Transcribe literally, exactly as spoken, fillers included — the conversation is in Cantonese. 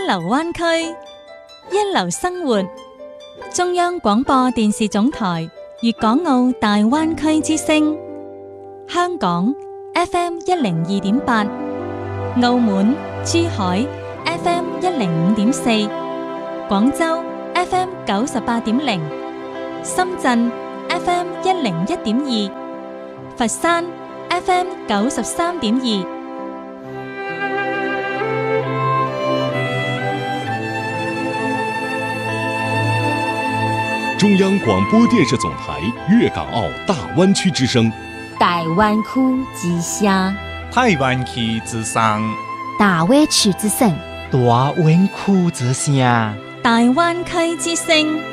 流灣區，一流生活。中央廣播電視總台粵港澳大灣區之聲，香港 F M 一零二點八，澳門、珠海 F M 一零五點四，廣州 F M 九十八點零，深圳 F M 一零一點二，佛山 F M 九十三點二。 中央广播电视总台粤港澳大湾区之声， 台湾区之声， 台湾区之声， 大湾区之声， 大湾区之声， 大灣區之聲。